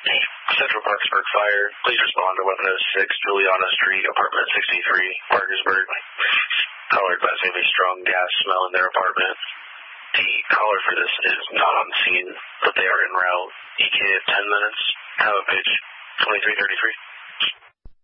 Central Parkersburg Fire, please respond to 1106 Juliana Street, apartment 63, Parkersburg. Caller advising a strong gas smell in their apartment. The caller for this is not on scene, but they are en route. ETA of 10 minutes. Have a pitch 2333.